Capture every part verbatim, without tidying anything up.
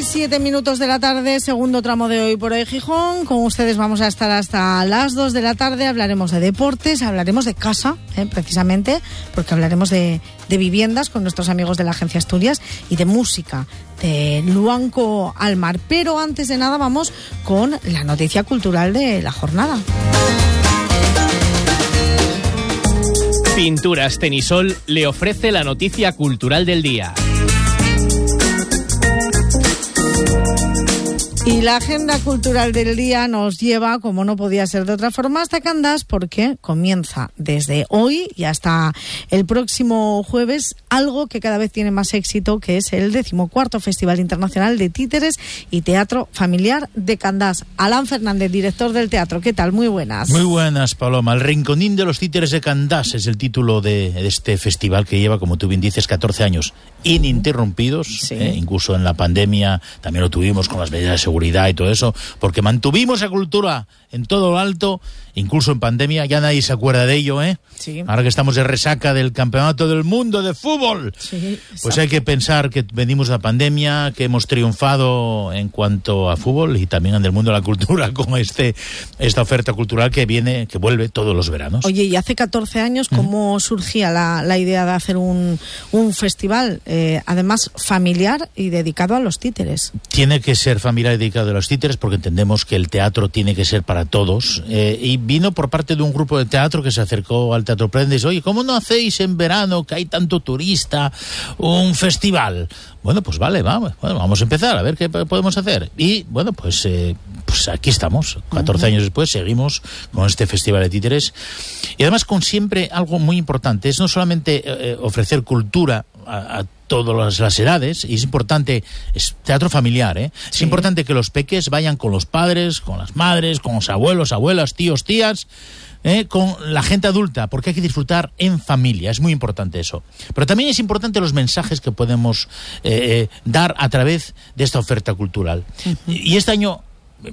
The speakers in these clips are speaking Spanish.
y siete minutos de la tarde, segundo tramo de Hoy por Hoy Gijón. Con ustedes vamos a estar hasta las dos de la tarde. Hablaremos de deportes, hablaremos de casa, eh, precisamente, porque hablaremos de, de viviendas con nuestros amigos de la Agencia Asturias y de música, de Luanco al Mar. Pero antes de nada vamos con la noticia cultural de la jornada. Pinturas Tenisol le ofrece la noticia cultural del día. Y la agenda cultural del día nos lleva, como no podía ser de otra forma, hasta Candás, porque comienza desde hoy y hasta el próximo jueves algo que cada vez tiene más éxito, que es el decimocuarto Festival Internacional de Títeres y Teatro Familiar de Candás. Alán Fernández, director del teatro, ¿qué tal? Muy buenas. Muy buenas, Paloma. El Rinconín de los Títeres de Candás es el título de, de este festival que lleva, como tú bien dices, catorce años ininterrumpidos. Sí. Eh, incluso en la pandemia también lo tuvimos con las medidas de seguridad y todo eso, porque mantuvimos la cultura en todo lo alto, incluso en pandemia. Ya nadie se acuerda de ello, ¿eh? Sí. Ahora que estamos de resaca del campeonato del mundo de fútbol, sí, pues hay que pensar que venimos de la pandemia, que hemos triunfado en cuanto a fútbol y también en el mundo de la cultura con este esta oferta cultural que viene, que vuelve todos los veranos. Oye, y hace catorce años, ¿cómo ¿Mm? surgía la, la idea de hacer un, un festival, eh, además familiar y dedicado a los títeres? Tiene que ser familiar y dedicado a los títeres porque entendemos que el teatro tiene que ser para todos, eh, y vino por parte de un grupo de teatro que se acercó al Teatro Prendes. Oye, ¿cómo no hacéis en verano, que hay tanto turista, un festival? Bueno, pues vale, vamos, bueno, vamos a empezar a ver qué podemos hacer. Y bueno, pues, eh, pues aquí estamos, catorce uh-huh. años después, seguimos con este Festival de Títeres. Y además con siempre algo muy importante, es no solamente eh, ofrecer cultura a, a todas las edades, y es importante, es teatro familiar, ¿eh? Es sí. importante que los peques vayan con los padres, con las madres, con los abuelos, abuelas, tíos, tías, ¿eh? Con la gente adulta, porque hay que disfrutar en familia, es muy importante eso. Pero también es importante los mensajes que podemos eh, dar a través de esta oferta cultural. Uh-huh. Y este año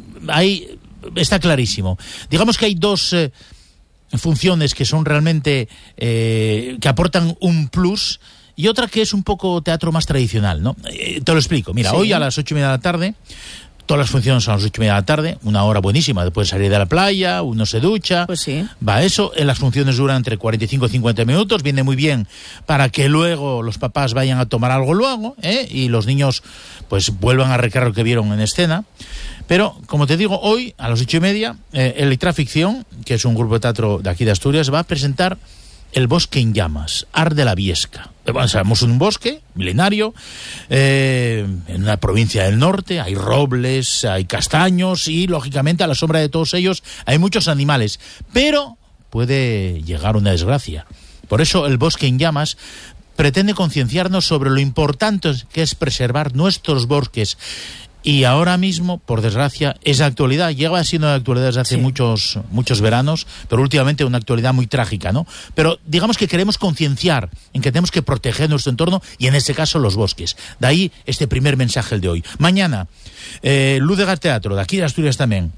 ahí está clarísimo. Digamos que hay dos eh, funciones que son realmente, eh, que aportan un plus, y otra que es un poco teatro más tradicional, ¿no? Eh, te lo explico. Mira, sí. hoy a las ocho y media de la tarde, todas las funciones son a las ocho y media de la tarde, una hora buenísima, después de salir de la playa, uno se ducha, pues sí. va eso, en las funciones duran entre cuarenta y cinco y cincuenta minutos, viene muy bien para que luego los papás vayan a tomar algo luego, ¿eh? Y los niños pues vuelvan a recrear lo que vieron en escena. Pero, como te digo, hoy a las ocho y media, eh, Electra Ficción, que es un grupo de teatro de aquí de Asturias, va a presentar El Bosque en Llamas, Ar de la Viesca. Bueno, estamos en un bosque milenario, eh, en una provincia del norte, hay robles, hay castaños y, lógicamente, a la sombra de todos ellos hay muchos animales. Pero puede llegar una desgracia. Por eso El Bosque en Llamas pretende concienciarnos sobre lo importante que es preservar nuestros bosques. Y ahora mismo, por desgracia, es de actualidad, lleva siendo de actualidad desde hace sí. muchos muchos veranos, pero últimamente una actualidad muy trágica, ¿no? Pero digamos que queremos concienciar en que tenemos que proteger nuestro entorno y en este caso los bosques. De ahí este primer mensaje el de hoy. Mañana, eh, Luz de Gas Teatro, de aquí de Asturias también,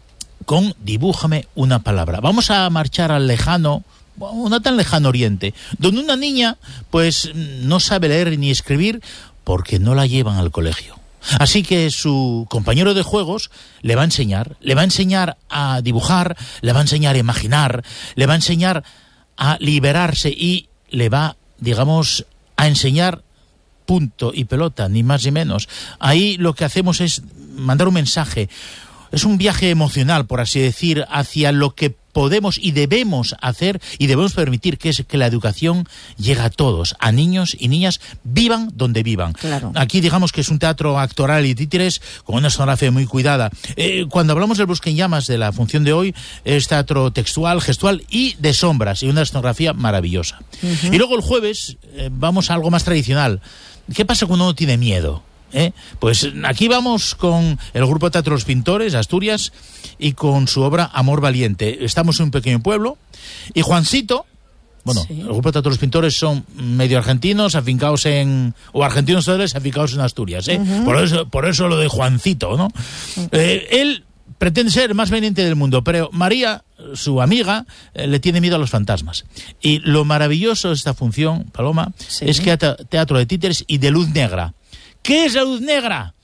con Dibújame una palabra. Vamos a marchar al lejano, no tan lejano oriente, donde una niña pues no sabe leer ni escribir porque no la llevan al colegio. Así que su compañero de juegos le va a enseñar, le va a enseñar a dibujar, le va a enseñar a imaginar, le va a enseñar a liberarse y le va, digamos, a enseñar punto y pelota, ni más ni menos. Ahí lo que hacemos es mandar un mensaje. Es un viaje emocional, por así decir, hacia lo que podemos y debemos hacer y debemos permitir que es que la educación llegue a todos, a niños y niñas, vivan donde vivan. Claro. Aquí digamos que es un teatro actoral y títeres con una escenografía muy cuidada. Eh, cuando hablamos del Bosque en Llamas, de la función de hoy, es teatro textual, gestual y de sombras y una escenografía maravillosa. Uh-huh. Y luego el jueves eh, vamos a algo más tradicional. ¿Qué pasa cuando uno tiene miedo? ¿Eh? Pues aquí vamos con el grupo de Teatro Los Pintores, Asturias, y con su obra Amor Valiente. Estamos en un pequeño pueblo y Juancito, bueno, sí. el grupo de Teatro Los Pintores son medio argentinos, afincados en, o argentinos totales afincados en Asturias, ¿eh? Uh-huh. por eso, por eso lo de Juancito, ¿no? Uh-huh. Eh, él pretende ser el más valiente del mundo, pero María, su amiga, eh, le tiene miedo a los fantasmas. Y lo maravilloso de esta función, Paloma, sí. es que hay teatro de títeres y de luz negra. ¿Qué es la luz negra?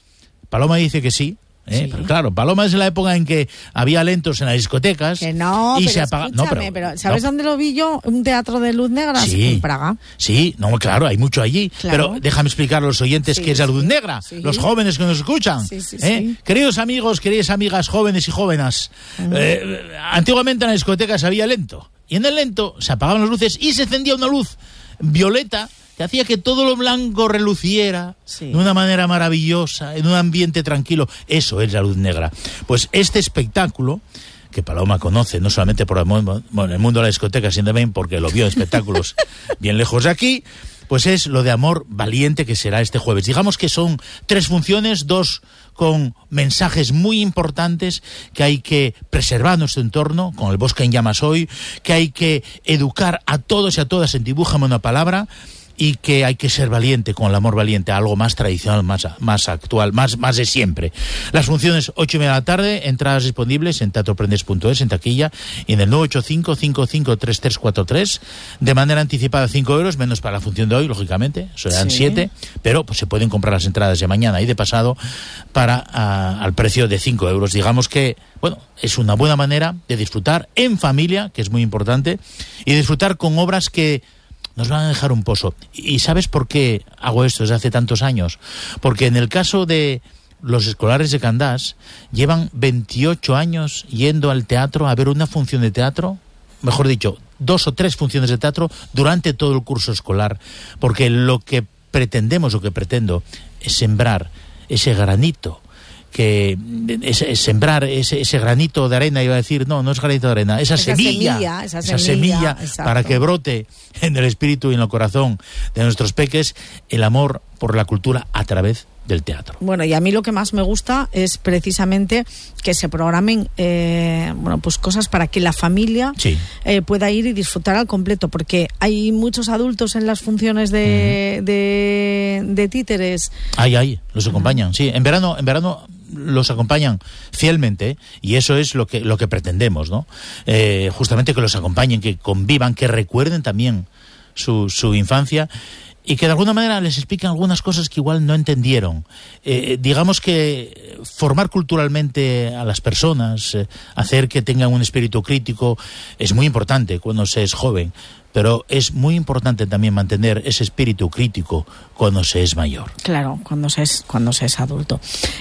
Paloma dice que sí. ¿Eh? Sí. Pero claro, Paloma es la época en que había lentos en las discotecas. Que no, y pero se apaga... no, pero, pero ¿sabes no. dónde lo vi yo? Un teatro de luz negra Sí, en Praga. Sí, no, claro, hay mucho allí. Claro. Pero déjame explicar a los oyentes Sí, qué es la luz sí, negra, sí. los jóvenes que nos escuchan. Sí, sí, ¿Eh? sí. Queridos amigos, queridas amigas, jóvenes y jóvenes, Mm. eh, antiguamente en las discotecas había lento. Y en el lento se apagaban las luces y se encendía una luz violeta que hacía que todo lo blanco reluciera Sí. de una manera maravillosa, en un ambiente tranquilo. Eso es la luz negra. Pues este espectáculo, que Paloma conoce no solamente por el mundo, bueno, el mundo de la discoteca, sino también porque lo vio en espectáculos bien lejos de aquí, pues es lo de Amor Valiente, que será este jueves. Digamos que son tres funciones, dos con mensajes muy importantes, que hay que preservar nuestro entorno, con el bosque en llamas hoy, que hay que educar a todos y a todas en Dibújame una palabra, y que hay que ser valiente con el amor valiente, algo más tradicional, más, más actual, más, más de siempre. Las funciones ocho y media de la tarde, entradas disponibles en teatro prendes punto es, en taquilla, y en el nueve ocho cinco, cinco cinco tres tres cuatro tres, de manera anticipada cinco euros, menos para la función de hoy, lógicamente, serán Sí. siete, pero pues se pueden comprar las entradas de mañana y de pasado para a, al precio de cinco euros. Digamos que, bueno, es una buena manera de disfrutar en familia, que es muy importante, y disfrutar con obras que nos van a dejar un pozo. ¿Y sabes por qué hago esto desde hace tantos años? Porque en el caso de los escolares de Candás, llevan veintiocho años yendo al teatro a ver una función de teatro, mejor dicho, dos o tres funciones de teatro durante todo el curso escolar. Porque lo que pretendemos, lo que pretendo, es sembrar ese granito, que es, es sembrar ese, ese granito de arena, iba a decir, no, no es granito de arena, esa, Esa semilla, semilla, esa esa semilla, semilla exacto. para que brote en el espíritu y en el corazón de nuestros peques el amor por la cultura a través del teatro. Bueno, y a mí lo que más me gusta es precisamente que se programen eh, bueno, pues cosas para que la familia Sí. eh, pueda ir y disfrutar al completo, porque hay muchos adultos en las funciones de, uh-huh. de, de títeres. Ay, ay, los acompañan, uh-huh. sí. En verano, en verano los acompañan fielmente, ¿eh? Y eso es lo que lo que pretendemos, ¿no? Eh, justamente que los acompañen, que convivan, que recuerden también su, su infancia, y que de alguna manera les expliquen algunas cosas que igual no entendieron. Eh, digamos que formar culturalmente a las personas, eh, hacer que tengan un espíritu crítico, es muy importante cuando se es joven, pero es muy importante también mantener ese espíritu crítico cuando se es mayor. Claro, cuando se es, cuando se es adulto.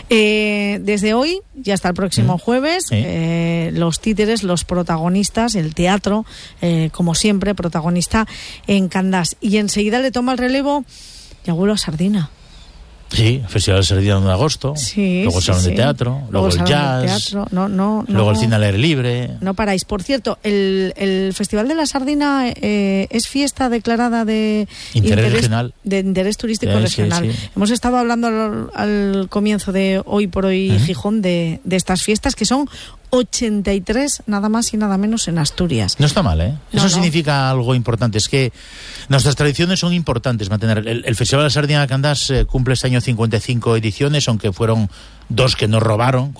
Eh, desde hoy y hasta el próximo ¿Mm? jueves, ¿Sí? eh, los títeres, los protagonistas, el teatro, eh, como siempre, protagonista en Candás. Y enseguida le toma el relevo Yagulo Sardina. Sí, el Festival de Sardina en agosto, sí, luego el sí, Salón sí. de Teatro, luego, luego el jazz, teatro. No, no, luego no, el cine al aire libre. No paráis. Por cierto, el, el Festival de la Sardina eh, es fiesta declarada de interés, interés regional, de interés turístico sí, regional. Sí, sí. Hemos estado hablando al, al comienzo de Hoy por Hoy uh-huh. Gijón de, de estas fiestas, que son ochenta y tres nada más y nada menos en Asturias. No está mal, ¿eh? No, Eso no. significa algo importante. Es que nuestras tradiciones son importantes mantener. El, el Festival de la Sardina de Candás eh, cumple este año cincuenta y cinco ediciones, aunque fueron dos que nos robaron